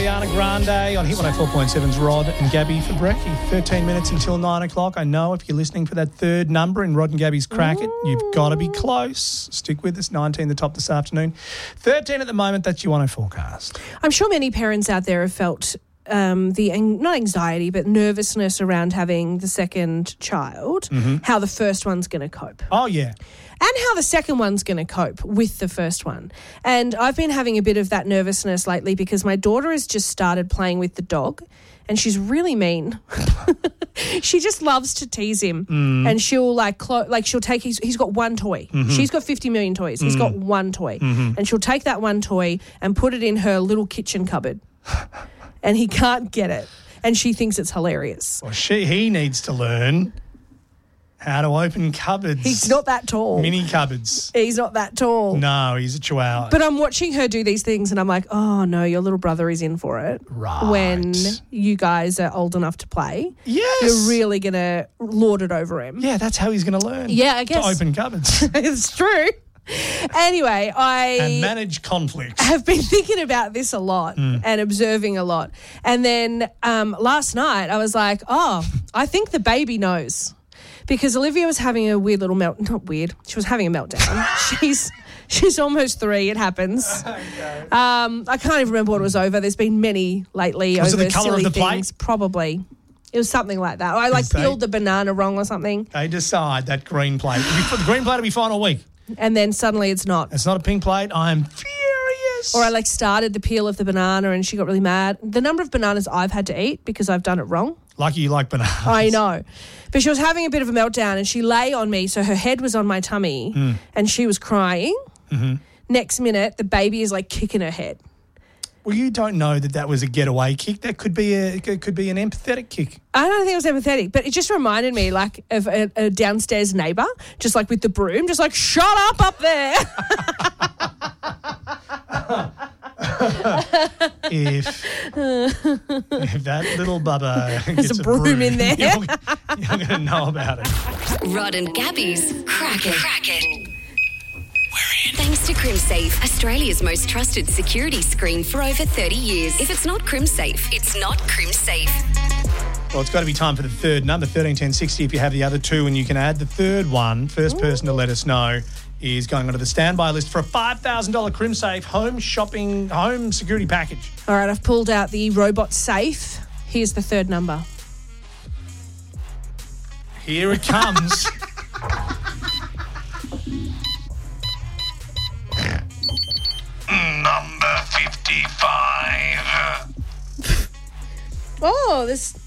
Ariana Grande on Hit 104.7's Rod and Gabby for brekkie. 13 minutes until 9 o'clock. I know if you're listening for that third number in Rod and Gabby's Crack It, you've got to be close. Stick with us. 19 the top this afternoon. 13 at the moment. That's your 1 forecast. I'm sure many parents out there have felt not anxiety, but nervousness around having the second child, how the first one's going to cope. Oh, yeah. And how the second one's going to cope with the first one. And I've been having a bit of that nervousness lately because my daughter has just started playing with the dog and she's really mean. She just loves to tease him and she'll she'll take he's got one toy. She's got 50 million toys. He's got one toy. And she'll take that one toy and put it in her little kitchen cupboard and he can't get it. And she thinks it's hilarious. Well, he needs to learn how to open cupboards. He's not that tall. Mini cupboards. He's not that tall. No, he's a chihuahua. But I'm watching her do these things and I'm like, oh, no, your little brother is in for it. Right. When you guys are old enough to play. Yes. You're really going to lord it over him. Yeah, that's how he's going to learn. Yeah, I guess. To open cupboards. It's true. Anyway, and manage conflict. I have been thinking about this a lot and observing a lot. And then last night I was like, oh, I think the baby knows. Because Olivia was having a weird little not weird, she was having a meltdown. She's almost 3, it happens. Okay. I can't even remember what it was over. There's been many lately was over it the colour of the things. plate? Probably. It was something like that. I peeled the banana wrong or something. They decide that green plate. The green plate will be fine all week. And then suddenly it's not. It's not a pink plate. I'm furious. Or I started the peel of the banana and she got really mad. The number of bananas I've had to eat because I've done it wrong. Lucky you like bananas. I know. But she was having a bit of a meltdown and she lay on me, so her head was on my tummy and she was crying. Next minute, the baby is kicking her head. Well, you don't know that was a getaway kick. That could be an empathetic kick. I don't think it was empathetic, but it just reminded me of a downstairs neighbour, just with the broom, just shut up there. If that little bubba gets a broom in there, you're going to know about it. Rod and Gabby's Crack It. We're in. Thanks to CrimSafe, Australia's most trusted security screen for over 30 years. If it's not CrimSafe, it's not CrimSafe. Well, it's got to be time for the third number, 131060, if you have the other two, and you can add the third one. First person to let us know is going onto the standby list for a $5,000 CrimSafe home security package. All right, I've pulled out the robot safe. Here's the third number. Here it comes. Number 55. Oh, there's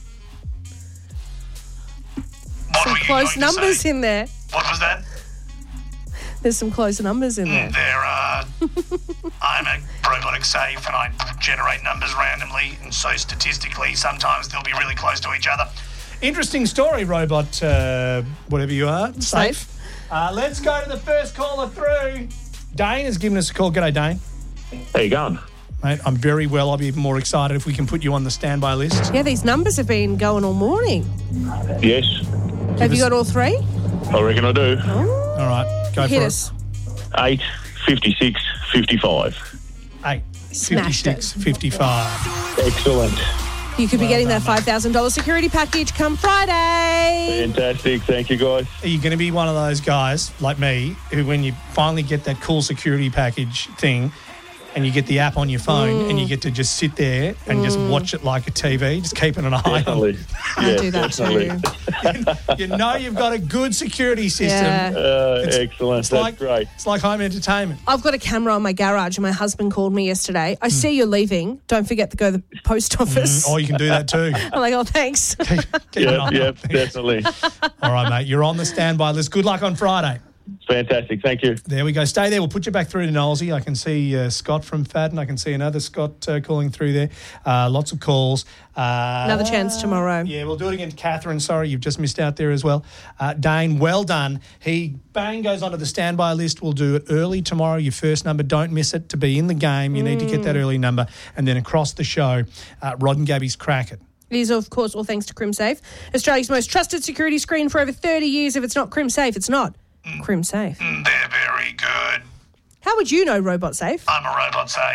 some close numbers in there. What was that? There's some close numbers in there. There are. I'm a robotic safe and I generate numbers randomly, and so statistically sometimes they'll be really close to each other. Interesting story, robot, whatever you are. Safe. Let's go to the first caller through. Dane has given us a call. G'day, Dane. How you going? Mate, I'm very well. I'll be even more excited if we can put you on the standby list. Yeah, these numbers have been going all morning. Yes. Have you got all 3? I reckon I do. Oh. All right, go Hit for us. 8, 56, 55. 8, Smashed 56, 55. Excellent. You could be getting that $5,000 security package come Friday. Fantastic. Thank you, guys. Are you going to be one of those guys like me who, when you finally get that cool security package thing and you get the app on your phone and you get to just sit there and just watch it like a TV, just keeping an eye Definitely. on it? I do that too. You know you've got a good security system. Yeah. Excellent. That's great. It's like home entertainment. I've got a camera on my garage and my husband called me yesterday. I see you're leaving. Don't forget to go to the post office. Oh, you can do that too. I'm like, oh, thanks. Keep an eye on Yeah, it. definitely. All right, mate. You're on the standby list. Good luck on Friday. Fantastic. Thank you. There we go. Stay there. We'll put you back through to Knowlesy. I can see Scott from Fadden. I can see another Scott calling through there. Lots of calls. Another chance tomorrow. Yeah, we'll do it again to Catherine. Sorry, you've just missed out there as well. Dane, well done. He goes onto the standby list. We'll do it early tomorrow. Your first number, don't miss it. To be in the game, you need to get that early number. And then across the show, Rod and Gabby's Crack It. It is, of course, all thanks to CrimSafe, Australia's most trusted security screen for over 30 years. If it's not CrimSafe, it's not CrimSafe. They're very good. How would you know Robot Safe? I'm a robot safe.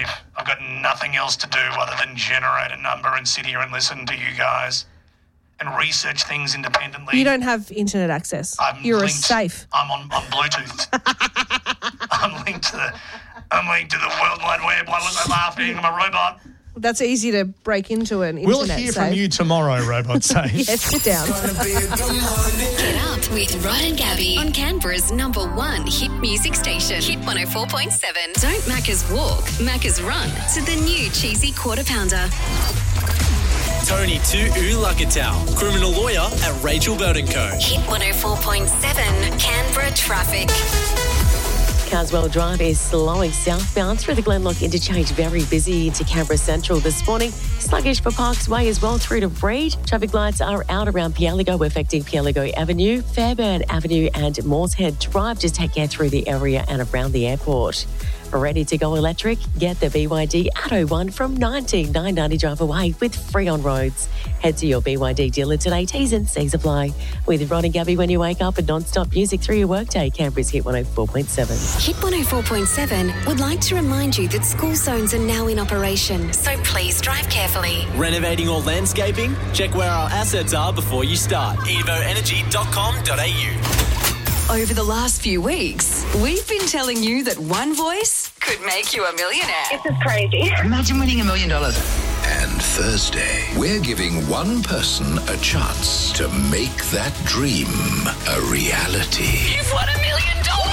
I've got nothing else to do other than generate a number and sit here and listen to you guys and research things independently. You don't have internet access. You're safe. I'm on Bluetooth. I'm linked to the World Wide Web. Why was I laughing? I'm a robot. That's easy to break into an internet We'll hear from you tomorrow, Robot Safe. Yes, sit down. Get up with Rod and Gabby on Canberra's #1 hit music station, Hit 104.7. Don't Macca's walk, Macca's run to the new cheesy quarter pounder. Tony to Ulagatal, criminal lawyer at Rachel Burton Co. Hit 104.7 Canberra traffic. Carswell Drive is slowing southbound through the Glenlock interchange. Very busy into Canberra Central this morning. Sluggish for Parks Way as well through to Reid. Traffic lights are out around Pieligo, affecting Pieligo Avenue, Fairbairn Avenue and Moorshead Drive. Just take care through the area and around the airport. Ready to go electric? Get the BYD Atto 1 from $19,990 drive away with free on roads. Head to your BYD dealer today. T's and C's apply. With Rod and Gabby when you wake up and non-stop music through your workday. Canberra's Hit 104.7. Hit 104.7 would like to remind you that school zones are now in operation, so please drive carefully. Renovating or landscaping? Check where our assets are before you start. evoenergy.com.au. Over the last few weeks, we've been telling you that one voice could make you a millionaire. This is crazy. Imagine winning $1 million. And Thursday, we're giving one person a chance to make that dream a reality. You've won $1 million!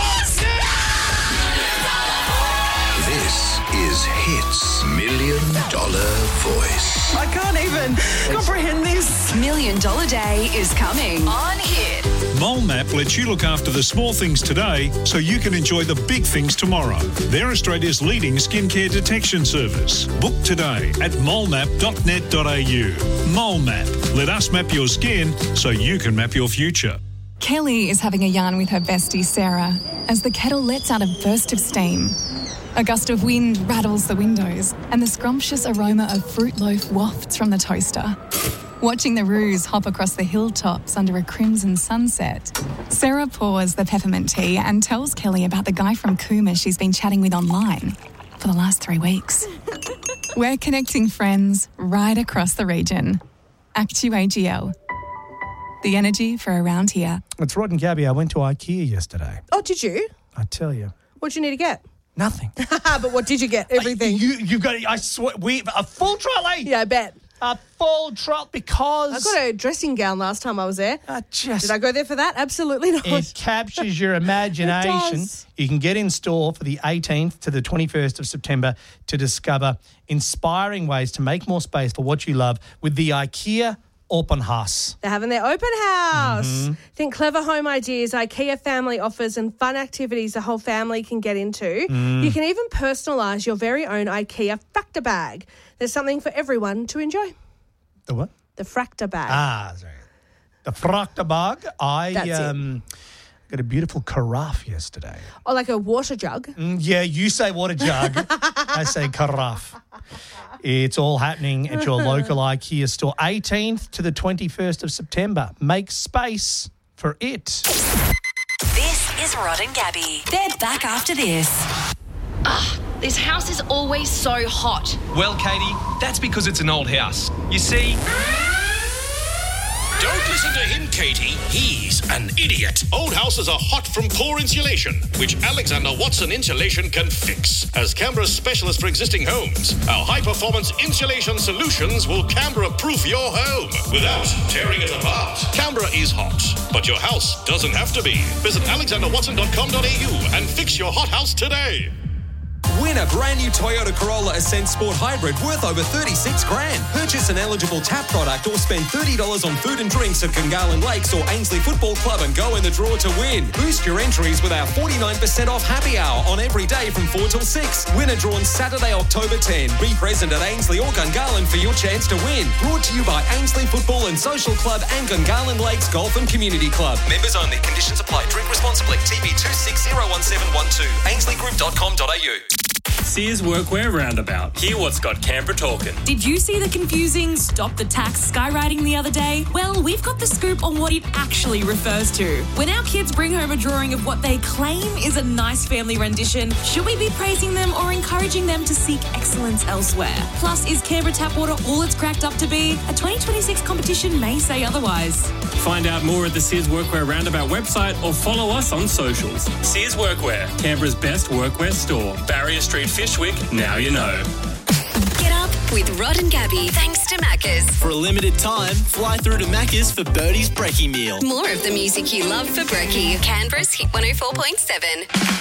This is Hit's $1 Million Voice. I can't even comprehend this. $1 Million Day is coming on Hit. MoleMap lets you look after the small things today so you can enjoy the big things tomorrow. They're Australia's leading skincare detection service. Book today at molemap.net.au. MoleMap. Let us map your skin so you can map your future. Kelly is having a yarn with her bestie Sarah as the kettle lets out a burst of steam. A gust of wind rattles the windows and the scrumptious aroma of fruit loaf wafts from the toaster. Watching the roos hop across the hilltops under a crimson sunset, Sarah pours the peppermint tea and tells Kelly about the guy from Cooma she's been chatting with online for the last 3 weeks. We're connecting friends right across the region. ActuAGL. The energy for around here. It's Rod and Gabby. I went to IKEA yesterday. Oh, did you? I tell you. What'd you need to get? Nothing. But what did you get? Everything. You've got, I swear, a full trolley. Yeah, I bet. A full trolley because... I got a dressing gown last time I was there. Did I go there for that? Absolutely not. It captures your imagination. It does. You can get in store for the 18th to the 21st of September to discover inspiring ways to make more space for what you love with the IKEA Open House. They're having their open house. Mm-hmm. Think clever home ideas, IKEA family offers and fun activities the whole family can get into. You can even personalise your very own IKEA Fractor bag. There's something for everyone to enjoy. The what? The Fractor bag. Sorry. The Fractor bag. That's it. Got a beautiful carafe yesterday. Oh, like a water jug? Yeah, you say water jug. I say carafe. It's all happening at your local IKEA store. 18th to the 21st of September. Make space for it. This is Rod and Gabby. They're back after this. This house is always so hot. Well, Katie, that's because it's an old house. You see... Don't listen to him, Katie. He's an idiot. Old houses are hot from poor insulation, which Alexander Watson Insulation can fix. As Canberra's specialist for existing homes, our high-performance insulation solutions will Canberra-proof your home without tearing it apart. Canberra is hot, but your house doesn't have to be. Visit alexanderwatson.com.au and fix your hot house today. Win a brand new Toyota Corolla Ascent Sport Hybrid worth over $36,000. Purchase an eligible TAP product or spend $30 on food and drinks at Gungahlin Lakes or Ainsley Football Club and go in the draw to win. Boost your entries with our 49% off happy hour on every day from 4 till 6. Winner drawn Saturday, October 10. Be present at Ainsley or Gungahlin for your chance to win. Brought to you by Ainsley Football and Social Club and Gungahlin Lakes Golf and Community Club. Members only. Conditions apply. Drink responsibly. TB 26017112. AinsleyGroup.com.au. Sears Workwear Roundabout. Hear what's got Canberra talking. Did you see the confusing stop the tax skywriting the other day? Well, we've got the scoop on what it actually refers to. When our kids bring home a drawing of what they claim is a nice family rendition, should we be praising them or encouraging them to seek excellence elsewhere? Plus, is Canberra tap water all it's cracked up to be? A 2026 competition may say otherwise. Find out more at the Sears Workwear Roundabout website or follow us on socials. Sears Workwear, Canberra's best workwear store. Barrier Street, Fyshwick, now you know. Get up with Rod and Gabby, thanks to Macca's. For a limited time, fly through to Macca's for Birdie's Brekkie meal. More of the music you love for brekkie. Canberra's Hit 104.7.